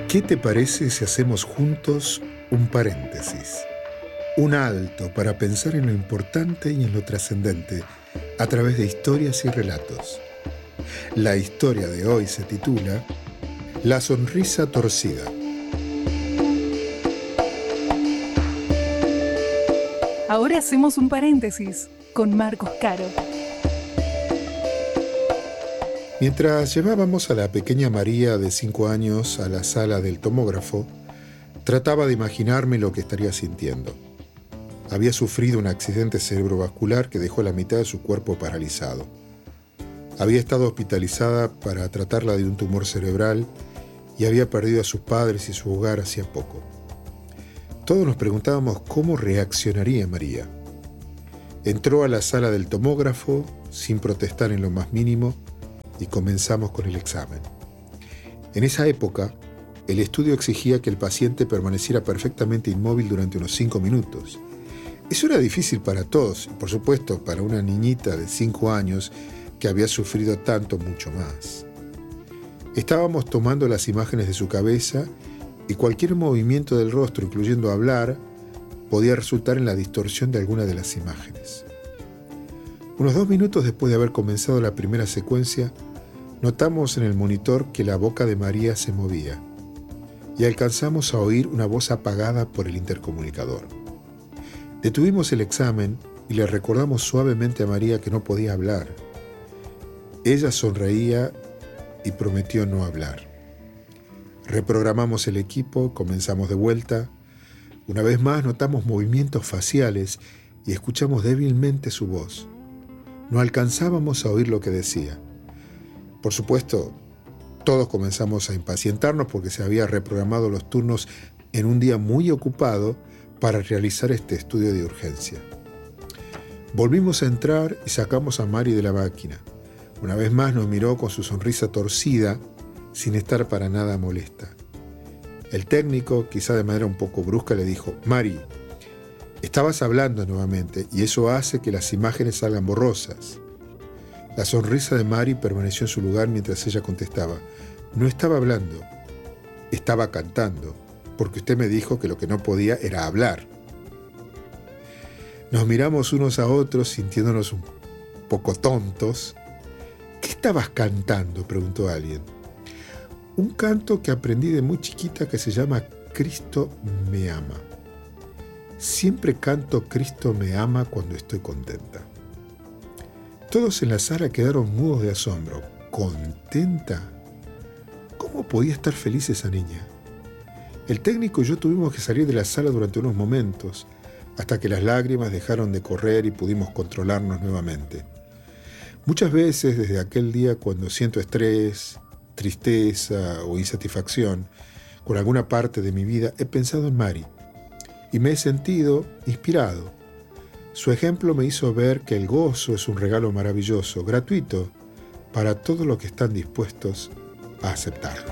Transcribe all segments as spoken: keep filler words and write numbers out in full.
¿Qué te parece si hacemos juntos un paréntesis? Un alto para pensar en lo importante y en lo trascendente a través de historias y relatos. La historia de hoy se titula La sonrisa torcida. Ahora hacemos un paréntesis con Marcos Caro. Mientras llevábamos a la pequeña María de cinco años a la sala del tomógrafo, trataba de imaginarme lo que estaría sintiendo. Había sufrido un accidente cerebrovascular que dejó la mitad de su cuerpo paralizado. Había estado hospitalizada para tratarla de un tumor cerebral y había perdido a sus padres y su hogar hacía poco. Todos nos preguntábamos cómo reaccionaría María. Entró a la sala del tomógrafo sin protestar en lo más mínimo y comenzamos con el examen. En esa época, el estudio exigía que el paciente permaneciera perfectamente inmóvil durante unos cinco minutos. Eso era difícil para todos, y por supuesto para una niñita de cinco años que había sufrido tanto mucho más. Estábamos tomando las imágenes de su cabeza y cualquier movimiento del rostro, incluyendo hablar, podía resultar en la distorsión de alguna de las imágenes. Unos dos minutos después de haber comenzado la primera secuencia, notamos en el monitor que la boca de María se movía y alcanzamos a oír una voz apagada por el intercomunicador. Detuvimos el examen y le recordamos suavemente a María que no podía hablar. Ella sonreía y prometió no hablar. Reprogramamos el equipo, comenzamos de vuelta. Una vez más notamos movimientos faciales y escuchamos débilmente su voz. No alcanzábamos a oír lo que decía. Por supuesto, todos comenzamos a impacientarnos porque se había reprogramado los turnos en un día muy ocupado para realizar este estudio de urgencia. Volvimos a entrar y sacamos a Mari de la máquina. Una vez más nos miró con su sonrisa torcida, sin estar para nada molesta. El técnico, quizá de manera un poco brusca, le dijo: «Mari, estabas hablando nuevamente y eso hace que las imágenes salgan borrosas». La sonrisa de Mari permaneció en su lugar mientras ella contestaba: «No estaba hablando, estaba cantando, porque usted me dijo que lo que no podía era hablar». Nos miramos unos a otros sintiéndonos un poco tontos. «¿Qué estabas cantando?», preguntó alguien. «Un canto que aprendí de muy chiquita que se llama Cristo me ama. Siempre canto Cristo me ama cuando estoy contenta». Todos en la sala quedaron mudos de asombro. ¿Contenta? ¿Cómo podía estar feliz esa niña? El técnico y yo tuvimos que salir de la sala durante unos momentos, hasta que las lágrimas dejaron de correr y pudimos controlarnos nuevamente. Muchas veces desde aquel día, cuando siento estrés, tristeza o insatisfacción con alguna parte de mi vida, he pensado en Mari y me he sentido inspirado. Su ejemplo me hizo ver que el gozo es un regalo maravilloso, gratuito, para todos los que están dispuestos a aceptarlo.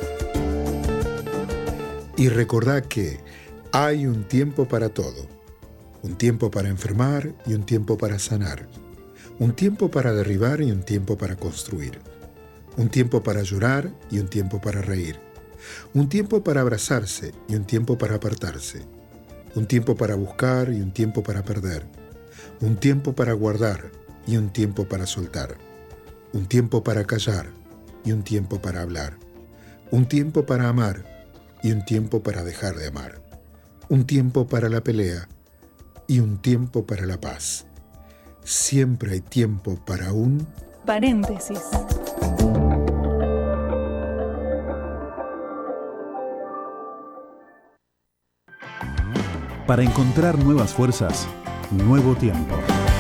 Y recordá que hay un tiempo para todo, un tiempo para enfermar y un tiempo para sanar, un tiempo para derribar y un tiempo para construir, un tiempo para llorar y un tiempo para reír, un tiempo para abrazarse y un tiempo para apartarse, un tiempo para buscar y un tiempo para perder, un tiempo para guardar y un tiempo para soltar, un tiempo para callar y un tiempo para hablar, un tiempo para amar y un tiempo para dejar de amar, un tiempo para la pelea y un tiempo para la paz. Siempre hay tiempo para un paréntesis. Para encontrar nuevas fuerzas, nuevo tiempo.